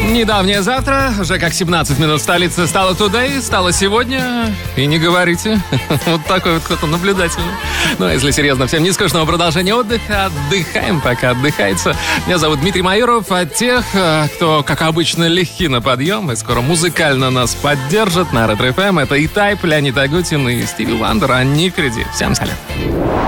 Недавнее завтра, уже как 17 минут в столице, стало today, стало сегодня. И не говорите. Вот такой вот кто-то наблюдательный. Но если серьезно, всем не скучного продолжения отдыха. Отдыхаем, пока отдыхается. Меня зовут Дмитрий Майоров. От тех, кто, как обычно, легки на подъем и скоро музыкально нас поддержит на Ретро ФМ, это и Тайп, Леонид Агутин и Стиви Вандер. Они впереди. Всем салют.